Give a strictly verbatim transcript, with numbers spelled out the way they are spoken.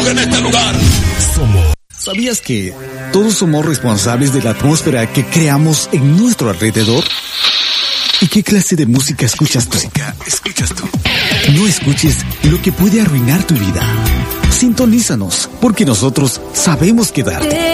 en este lugar. Somos. ¿Sabías que todos somos responsables de la atmósfera que creamos en nuestro alrededor? ¿Y qué clase de música escuchas tú? Música escuchas tú. No escuches lo que puede arruinar tu vida. Sintonízanos, porque nosotros sabemos quedarte.